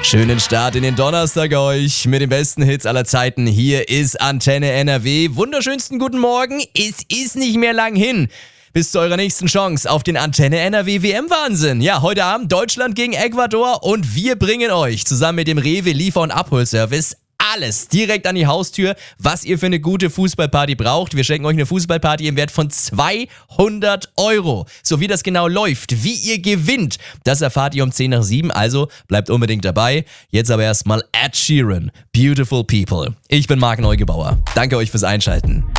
Schönen Start in den Donnerstag euch mit den besten Hits aller Zeiten. Hier ist Antenne NRW. Wunderschönsten guten Morgen. Es ist nicht mehr lang hin bis zu eurer nächsten Chance auf den Antenne NRW WM-Wahnsinn. Ja, heute Abend Deutschland gegen Ecuador und wir bringen euch zusammen mit dem Rewe Liefer- und Abholservice alles direkt an die Haustür, was ihr für eine gute Fußballparty braucht. Wir schenken euch eine Fußballparty im Wert von 200 Euro. So wie das genau läuft, wie ihr gewinnt, das erfahrt ihr um 10 nach 7. Also bleibt unbedingt dabei. Jetzt aber erstmal Ed Sheeran, Beautiful People. Ich bin Marc Neugebauer. Danke euch fürs Einschalten.